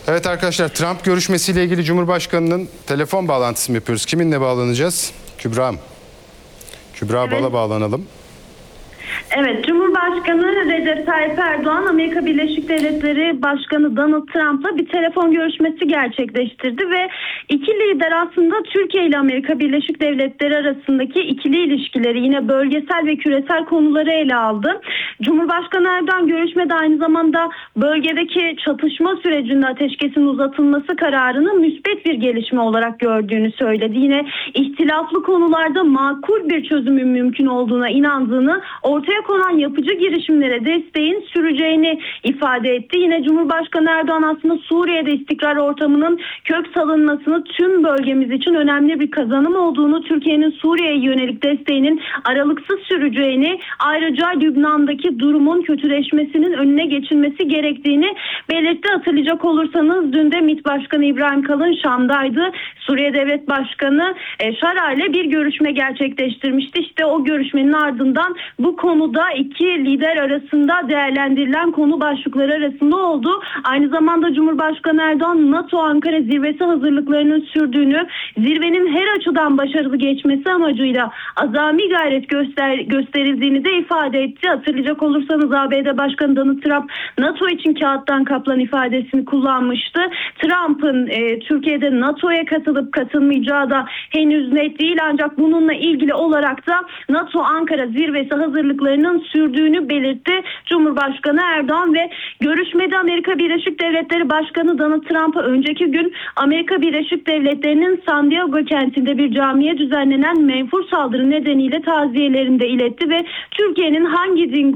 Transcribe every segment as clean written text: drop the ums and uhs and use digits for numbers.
Evet arkadaşlar, Trump görüşmesiyle ilgili Cumhurbaşkanı'nın telefon bağlantısını yapıyoruz. Kiminle bağlanacağız? Kübra mı? Kübra Evet. Bal'a bağlanalım. Evet, Cumhurbaşkanı Recep Tayyip Erdoğan, Amerika Birleşik Devletleri Başkanı Donald Trump'la bir telefon görüşmesi gerçekleştirdi ve iki lider aslında Türkiye ile Amerika Birleşik Devletleri arasındaki ikili ilişkileri, yine bölgesel ve küresel konuları ele aldı. Cumhurbaşkanı Erdoğan görüşmede aynı zamanda bölgedeki çatışma sürecinde ateşkesin uzatılması kararını müspet bir gelişme olarak gördüğünü söyledi. Yine ihtilaflı konularda makul bir çözümün mümkün olduğuna inandığını, ortaya konan yapıcı girişimlere desteğin süreceğini ifade etti. Yine Cumhurbaşkanı Erdoğan aslında Suriye'de istikrar ortamının kök salınmasını tüm bölgemiz için önemli bir kazanım olduğunu, Türkiye'nin Suriye'ye yönelik desteğinin aralıksız süreceğini, ayrıca Lübnan'daki durumun kötüleşmesinin önüne geçilmesi gerektiğini belirtti. Hatırlayacak olursanız dün de MİT Başkanı İbrahim Kalın Şam'daydı. Suriye Devlet Başkanı Şara ile bir görüşme gerçekleştirmişti. İşte o görüşmenin ardından bu konuda iki lider arasında değerlendirilen konu başlıkları arasında oldu. Aynı zamanda Cumhurbaşkanı Erdoğan, NATO Ankara zirvesi hazırlıklarının sürdüğünü, zirvenin her açıdan başarılı geçmesi amacıyla azami gayret gösterildiğini de ifade etti. Hatırlayacak olursanız ABD Başkanı Donald Trump NATO için kağıttan kaplan ifadesini kullanmıştı. Trump'ın Türkiye'de NATO'ya katılıp katılmayacağı da henüz net değil, ancak bununla ilgili olarak da NATO Ankara zirvesi hazırlıklarının sürdüğünü belirtti Cumhurbaşkanı Erdoğan ve görüşmede Amerika Birleşik Devletleri Başkanı Donald Trump'a önceki gün Amerika Birleşik Devletleri'nin San Diego kentinde bir camiye düzenlenen menfur saldırı nedeniyle taziyelerini de iletti ve Türkiye'nin hangi din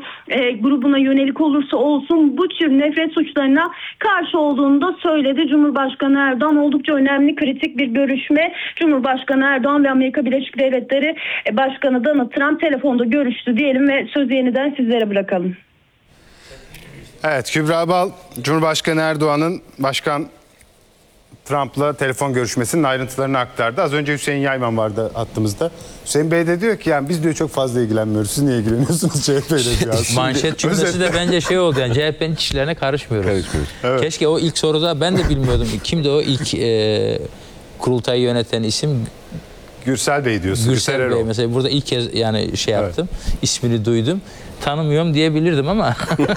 grubuna yönelik olursa olsun bu tür nefret suçlarına karşı olduğunu da söyledi. Cumhurbaşkanı Erdoğan oldukça önemli, kritik bir görüşme. Cumhurbaşkanı Erdoğan ve Amerika Birleşik Devletleri Başkanı Donald Trump telefonda görüştü diyelim ve sözü yeniden sizlere bırakalım. Evet, Kübra Bal, Cumhurbaşkanı Erdoğan'ın Başkan Trump'la telefon görüşmesinin ayrıntılarını aktardı. Az önce Hüseyin Yayman vardı hattımızda. Hüseyin Bey de diyor ki yani biz diyor çok fazla ilgilenmiyoruz. Siz niye ilgileniyorsunuz CHP'yle diyor aslında. Manşet cümlesi de bence şey oldu, yani CHP'nin işlerine karışmıyoruz. Evet. Keşke o ilk soruda ben de bilmiyordum. Kimdi o ilk kurultayı yöneten isim? Gürsel Bey diyorsun. Gürsel Bey mesela, burada ilk kez yani şey yaptım. Evet. İsmini duydum. Tanımıyorum diyebilirdim ama.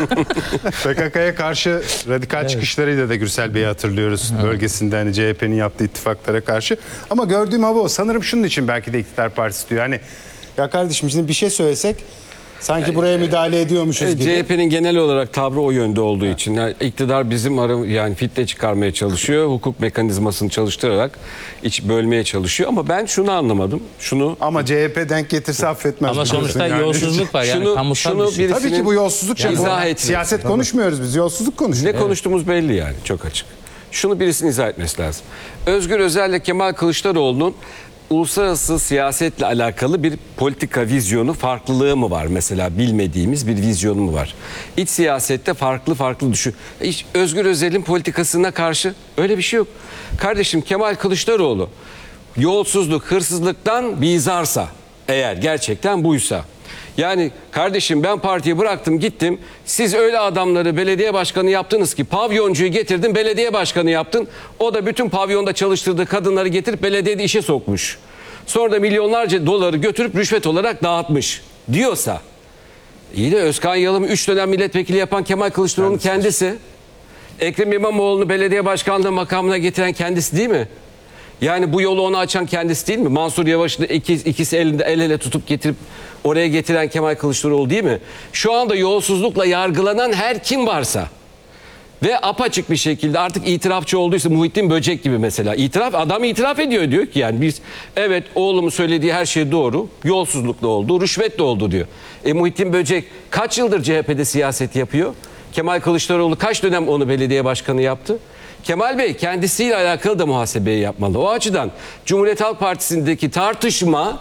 PKK'ya karşı radikal çıkışlarıyla da Gürsel Bey'i hatırlıyoruz. Bölgesinde hani CHP'nin yaptığı ittifaklara karşı. Ama gördüğüm hava o. Sanırım şunun için belki de iktidar partisi diyor. Hani ya kardeşim şimdi bir şey söylesek sanki buraya müdahale ediyormuşuz gibi. CHP'nin genel olarak tavrı o yönde olduğu için yani iktidar bizim yani fitne çıkarmaya çalışıyor. Hukuk mekanizmasını çalıştırarak iç bölmeye çalışıyor. Ama ben şunu anlamadım. Ama CHP denk getirse affetmez. Ama sonuçta yani yolsuzluk var. Yani kamusal bir şey. Tabii ki bu yolsuzluk. Siyaset konuşmuyoruz biz. Yolsuzluk konuşuyoruz. Ne konuştuğumuz belli yani. Çok açık. Şunu birisinin izah etmesi lazım. Özgür Özel ile Kemal Kılıçdaroğlu'nun uluslararası siyasetle alakalı bir politika vizyonu farklılığı mı var mesela, bilmediğimiz bir vizyonu mu var? İç siyasette farklı düşün. Özgür Özel'in politikasına karşı öyle bir şey yok. Kardeşim Kemal Kılıçdaroğlu yolsuzluk, hırsızlıktan bizarsa, eğer gerçekten buysa, yani kardeşim ben partiyi bıraktım gittim, siz öyle adamları belediye başkanı yaptınız ki pavyoncuyu getirdin belediye başkanı yaptın, o da bütün pavyonda çalıştırdığı kadınları getirip belediyede işe sokmuş, sonra da milyonlarca doları götürüp rüşvet olarak dağıtmış diyorsa, iyi de Özkan Yalım'ı 3 dönem milletvekili yapan Kemal Kılıçdaroğlu'nun kendisi, Ekrem İmamoğlu'nu belediye başkanlığı makamına getiren kendisi değil mi? Yani bu yolu ona açan kendisi değil mi? Mansur Yavaş'ı ikisi elinde el ele tutup getirip oraya getiren Kemal Kılıçdaroğlu değil mi? Şu anda yolsuzlukla yargılanan her kim varsa ve apaçık bir şekilde artık itirafçı olduysa, Muhittin Böcek gibi mesela, adam itiraf ediyor, diyor ki yani biz evet oğlumun söylediği her şey doğru, yolsuzlukla oldu, rüşvetle oldu diyor. Muhittin Böcek kaç yıldır CHP'de siyaset yapıyor? Kemal Kılıçdaroğlu kaç dönem onu belediye başkanı yaptı? Kemal Bey kendisiyle alakalı da muhasebeyi yapmalı. O açıdan Cumhuriyet Halk Partisi'ndeki tartışma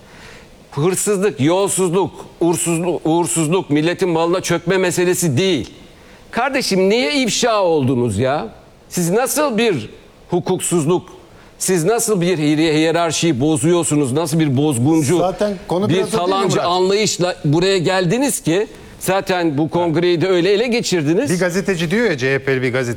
hırsızlık, yolsuzluk, uğursuzluk, milletin malına çökme meselesi değil. Kardeşim niye ifşa oldunuz ya? Siz nasıl bir hukuksuzluk, siz nasıl bir hiyerarşiyi bozuyorsunuz, nasıl bir bozguncu, bir talancı anlayışla buraya geldiniz ki zaten bu kongreyi de öyle ele geçirdiniz. Bir gazeteci diyor ya, CHP'li bir gazeteci.